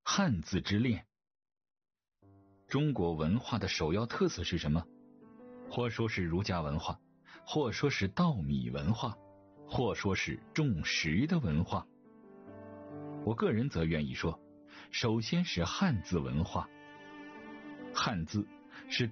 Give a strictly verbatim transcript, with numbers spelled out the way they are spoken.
汉字之恋。中国文化的首要特色是什么？或说是儒家文化，或说是稻米文化，或说是种石的文化。我个人则愿意说，首先是汉字文化。汉字是